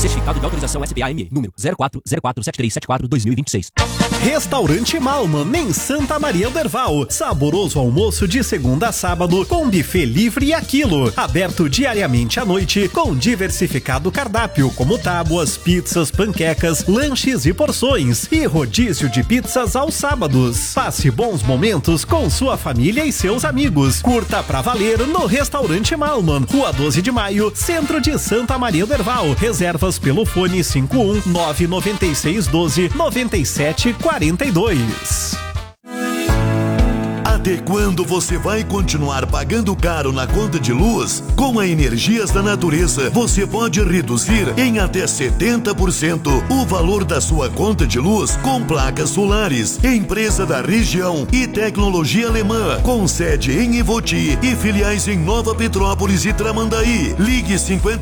Certificado de autorização SPA-ME, número 04047374-2026. Restaurante Malman, em Santa Maria do Herval. Saboroso almoço de segunda a sábado, com buffet livre e aquilo. Aberto diariamente à noite, com diversificado cardápio, como tábuas, pizzas, panquecas, lanches e porções. E rodízio de pizzas aos sábados. Passe bons momentos com sua família e seus amigos. Curta pra valer no Restaurante Malman, Rua 12 de Maio, centro de Santa Maria do Herval. Reservas pelo fone 51-99612-9742. Até quando você vai continuar pagando caro na conta de luz? Com a Energias da Natureza, você pode reduzir em até 70% o valor da sua conta de luz com placas solares. Empresa da região e tecnologia alemã, com sede em Ivoti e filiais em Nova Petrópolis e Tramandaí. Ligue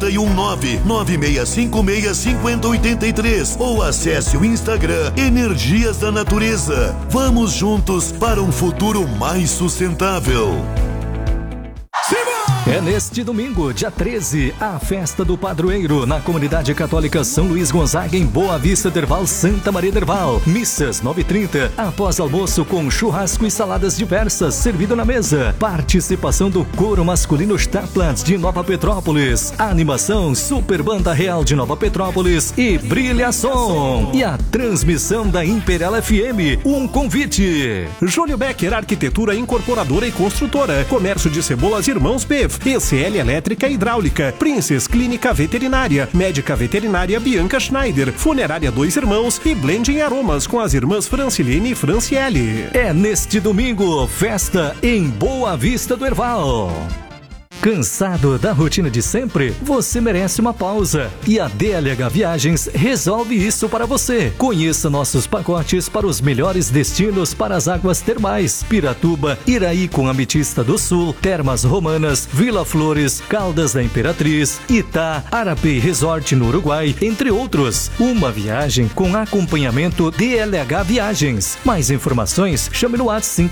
519-9656-5083 ou acesse o Instagram Energias da Natureza. Vamos juntos para um futuro mais sustentável. É neste domingo, dia 13, a festa do padroeiro na Comunidade Católica São Luís Gonzaga, em Boa Vista do Herval, Santa Maria do Herval. Missas 9h30, após almoço com churrasco e saladas diversas, servido na mesa. Participação do coro masculino Staplands de Nova Petrópolis. A animação Super Banda Real de Nova Petrópolis e Brilha Som. E a transmissão da Imperial FM. Um convite. Júlio Becker, arquitetura incorporadora e construtora. Comércio de cebolas Irmãos PEV. ECL Elétrica e Hidráulica, Princess Clínica Veterinária, Médica Veterinária Bianca Schneider, Funerária Dois Irmãos e Blending Aromas com as irmãs Francilene e Franciele. É neste domingo, festa em Boa Vista do Herval. Cansado da rotina de sempre? Você merece uma pausa. E a DLH Viagens resolve isso para você. Conheça nossos pacotes para os melhores destinos para as águas termais: Piratuba, Iraí com Ametista do Sul, Termas Romanas, Vila Flores, Caldas da Imperatriz, Itá, Arapei Resort no Uruguai, entre outros. Uma viagem com acompanhamento DLH Viagens. Mais informações, chame no WhatsApp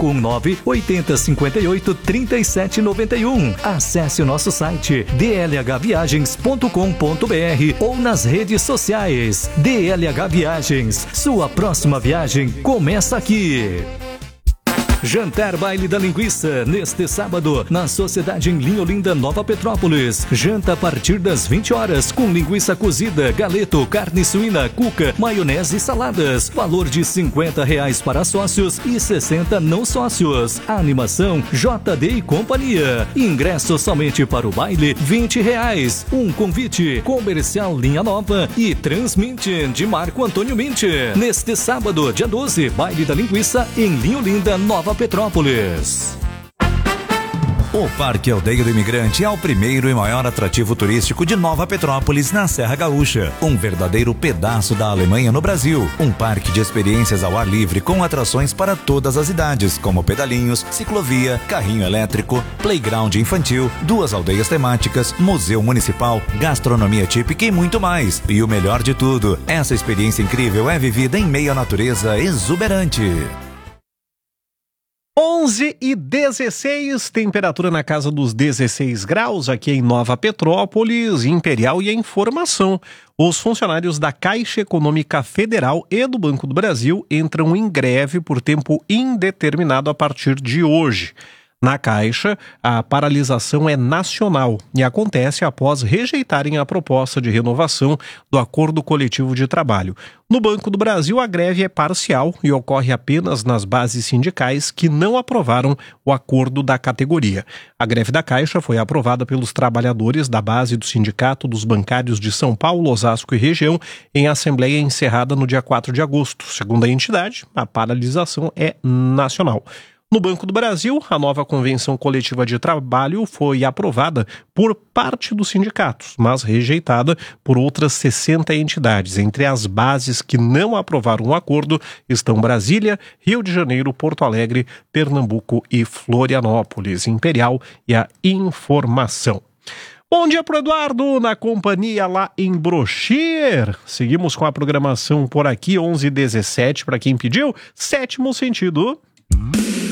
519-8058-3791. Acesse o nosso site dlhviagens.com.br ou nas redes sociais. DLH Viagens, sua próxima viagem começa aqui. Jantar Baile da Linguiça, neste sábado, na Sociedade em Linha Olinda, Nova Petrópolis. Janta a partir das 20 horas, com linguiça cozida, galeto, carne suína, cuca, maionese e saladas. Valor de R$50 para sócios e 60 não sócios. A animação JD e Companhia. Ingresso somente para o baile, R$20. Um convite. Comercial Linha Nova e Transmint, de Marco Antônio Mint. Neste sábado, dia 12, Baile da Linguiça em Linha Olinda, Nova Petrópolis. O Parque Aldeia do Imigrante é o primeiro e maior atrativo turístico de Nova Petrópolis, na Serra Gaúcha. Um verdadeiro pedaço da Alemanha no Brasil. Um parque de experiências ao ar livre com atrações para todas as idades, como pedalinhos, ciclovia, carrinho elétrico, playground infantil, 2 aldeias temáticas, museu municipal, gastronomia típica e muito mais. E o melhor de tudo, essa experiência incrível é vivida em meio à natureza exuberante. 11h16, temperatura na casa dos 16 graus aqui em Nova Petrópolis, Imperial. E a informação: os funcionários da Caixa Econômica Federal e do Banco do Brasil entram em greve por tempo indeterminado a partir de hoje. Na Caixa, a paralisação é nacional e acontece após rejeitarem a proposta de renovação do acordo coletivo de trabalho. No Banco do Brasil, a greve é parcial e ocorre apenas nas bases sindicais que não aprovaram o acordo da categoria. A greve da Caixa foi aprovada pelos trabalhadores da base do Sindicato dos Bancários de São Paulo, Osasco e região em assembleia encerrada no dia 4 de agosto. Segundo a entidade, a paralisação é nacional. No Banco do Brasil, a nova convenção coletiva de trabalho foi aprovada por parte dos sindicatos, mas rejeitada por outras 60 entidades. Entre as bases que não aprovaram o acordo estão Brasília, Rio de Janeiro, Porto Alegre, Pernambuco e Florianópolis. Imperial e a informação. Bom dia pro Eduardo, na companhia lá em Brochir. Seguimos com a programação por aqui, 11h17, para quem pediu, Sétimo Sentido.